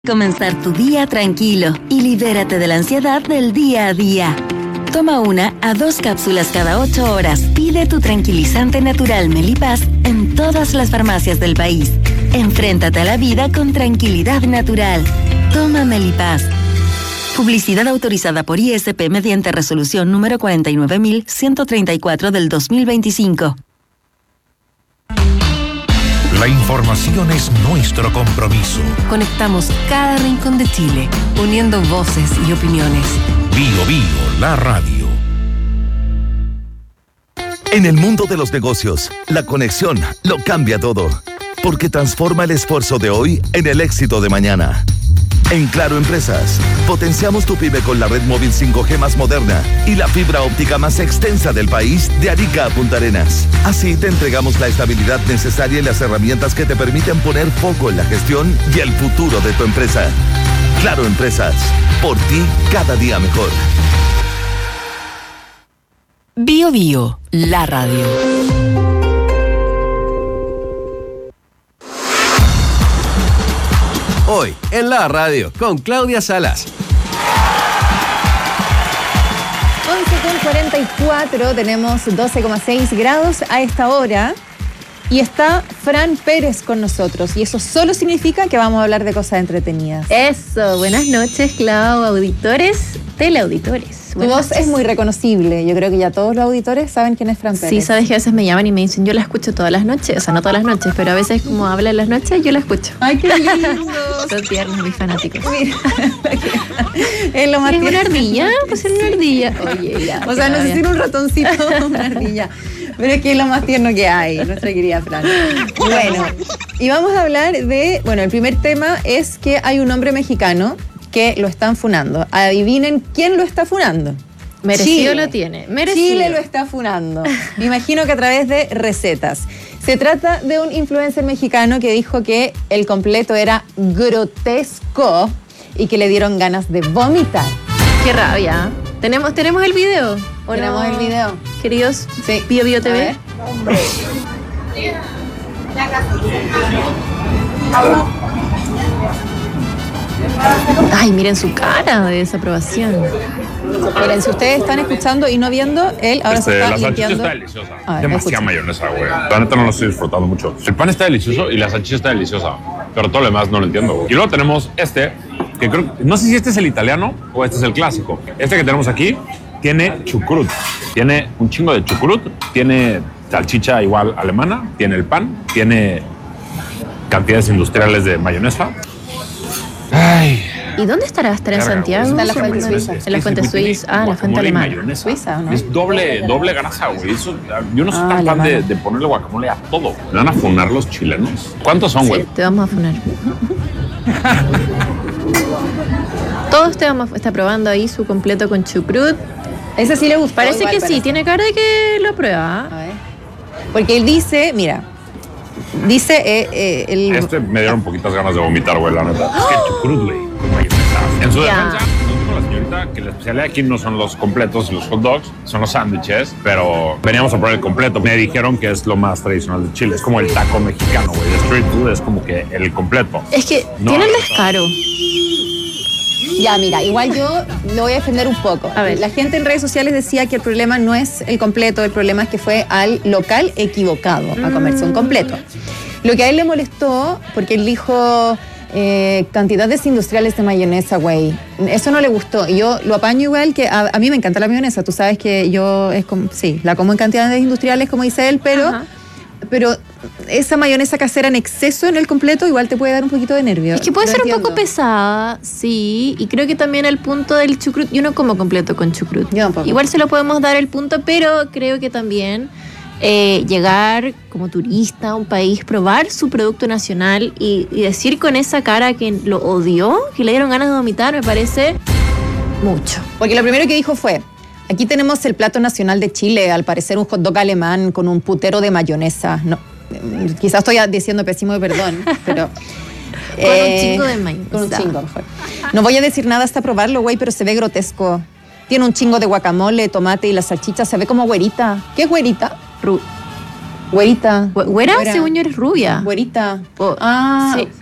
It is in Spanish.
Comenzar tu día tranquilo y libérate de la ansiedad del día a día. Toma 1 a 2 cápsulas cada 8 horas. Pide tu tranquilizante natural Melipaz en todas las farmacias del país. Enfréntate a la vida con tranquilidad natural. Toma Melipaz. Publicidad autorizada por ISP mediante resolución número 49134 del 2025. La información es nuestro compromiso. Conectamos cada rincón de Chile, uniendo voces y opiniones. Bio Bio, la radio. En el mundo de los negocios, la conexión lo cambia todo, porque transforma el esfuerzo de hoy en el éxito de mañana. En Claro Empresas, potenciamos tu pyme con la red móvil 5G más moderna y la fibra óptica más extensa del país de Arica a Punta Arenas. Así te entregamos la estabilidad necesaria y las herramientas que te permiten poner foco en la gestión y el futuro de tu empresa. Claro Empresas, por ti cada día mejor. Bio Bio, la radio. Hoy, en la radio, con Claudia Salas. 11:44, tenemos 12,6 grados a esta hora. Y está Fran Pérez con nosotros. Y eso solo significa que vamos a hablar de cosas entretenidas. Eso, buenas noches, Clau, auditores, teleauditores. Tu voz es muy reconocible. Yo creo que ya todos los auditores saben quién es Fran Pérez. Sí, sabes que a veces me llaman y me dicen, yo la escucho todas las noches. O sea, no todas las noches, pero a veces como habla en las noches, yo la escucho. ¡Ay, qué lindo! Son tiernos mis fanáticos. Mira, es lo más ¿Es una ardilla? Pues es una ardilla. Oye, ya. O sea, no sé si era un ratoncito o una ardilla. Pero es que es lo más tierno que hay, nuestra querida Fran. Bueno, y vamos a hablar de... Bueno, el primer tema es que hay un hombre mexicano que lo están funando. Adivinen quién lo está funando. Merecido Chile. Lo tiene. Merecido. Chile lo está funando. Me imagino que a través de recetas. Se trata de un influencer mexicano que dijo que el completo era grotesco y que le dieron ganas de vomitar. Qué rabia. ¿Tenemos el video? ¿O Tenemos no? el video. Queridos, Sí. Bio Bio TV. Ay, miren su cara de desaprobación. Miren, si ustedes están escuchando y no viendo, él ahora se está La salchicha limpiando. está deliciosa. A ver, Demasiada escucha. mayonesa, güey. La neta no lo estoy disfrutando mucho. El pan está delicioso y la salchicha está deliciosa. Pero todo lo demás no lo entiendo, güey. Y luego tenemos este, que creo... No sé si este es el italiano o este es el clásico. Este que tenemos aquí tiene chucrut. Tiene un chingo de chucrut. Tiene salchicha igual alemana. Tiene el pan. Tiene cantidades industriales de mayonesa. Ay... ¿Y dónde estará? ¿Estará en Santiago? Está en la fuente suiza. En la fuente suiza. Ah, la fuente alemana. Suiza, ¿o no? Es doble grasa, güey. Eso, yo no soy tan fan alemana. de ponerle guacamole a todo. ¿Me van a funar los chilenos? ¿Cuántos son, güey? Sí, te vamos a funar. Todos te vamos a estar probando ahí su completo con chucrut. Ese sí le gustó. Parece igual, que sí, parece. tiene cara de que lo prueba. A ver. Porque él dice, mira, dice el... Este me dieron poquitas ganas de vomitar, güey, la neta. Es que el chucrut, güey, con mayonesa. En su Ya. defensa, nos dijo la señorita que la especialidad aquí no son los completos y los hot dogs, son los sándwiches, pero veníamos a probar el completo. Me dijeron que es lo más tradicional de Chile. Es como el taco mexicano, güey. El street food es como que el completo. Es que No, tiene el no, descaro. Ya, mira, igual yo lo voy a defender un poco. A ver. La gente en redes sociales decía que el problema no es el completo, el problema es que fue al local equivocado a comerse un completo. Lo que a él le molestó, porque él dijo cantidades industriales de mayonesa, güey. Eso no le gustó. Y yo lo apaño igual, que a mí me encanta la mayonesa. Tú sabes que yo sí, la como en cantidades industriales, como dice él, Ajá. pero esa mayonesa casera en exceso en el completo igual te puede dar un poquito de nervio. Es que puede Lo ser un poco entiendo. pesada, sí. Y creo que también el punto del chucrut, yo no como completo con chucrut. Yo tampoco. Igual se lo podemos dar el punto, pero creo que también llegar como turista a un país, probar su producto nacional y decir con esa cara que lo odió, que le dieron ganas de vomitar, me parece mucho. Porque lo primero que dijo fue, aquí tenemos el plato nacional de Chile, al parecer un hot dog alemán con un putero de mayonesa. No, quizás estoy diciendo pésimo, perdón, pero... Con un chingo de mayonesa. Con un chingo, mejor. No voy a decir nada hasta probarlo, güey, pero se ve grotesco. Tiene un chingo de guacamole, tomate y la salchicha se ve como güerita. ¿Qué es güerita? Güerita. ¿Güera? Según yo eres rubia. Güerita. Oh, Ah, sí.